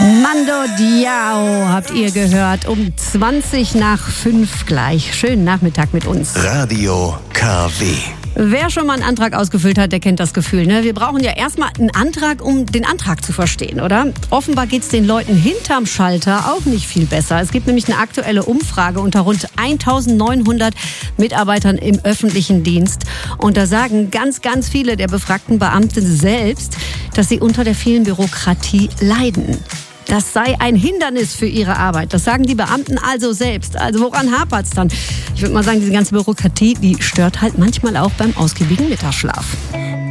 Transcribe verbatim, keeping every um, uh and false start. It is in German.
Mando Diao habt ihr gehört, um zwanzig nach fünf gleich. Schönen Nachmittag mit uns. Radio K W. Wer schon mal einen Antrag ausgefüllt hat, der kennt das Gefühl. Ne? Wir brauchen ja erstmal einen Antrag, um den Antrag zu verstehen, oder? Offenbar geht es den Leuten hinterm Schalter auch nicht viel besser. Es gibt nämlich eine aktuelle Umfrage unter rund eintausendneunhundert Mitarbeitern im öffentlichen Dienst. Und da sagen ganz, ganz viele der befragten Beamten selbst, dass sie unter der vielen Bürokratie leiden. Das sei ein Hindernis für ihre Arbeit. Das sagen die Beamten also selbst. Also woran hapert's dann? Ich würde mal sagen, diese ganze Bürokratie, die stört halt manchmal auch beim ausgiebigen Mittagsschlaf.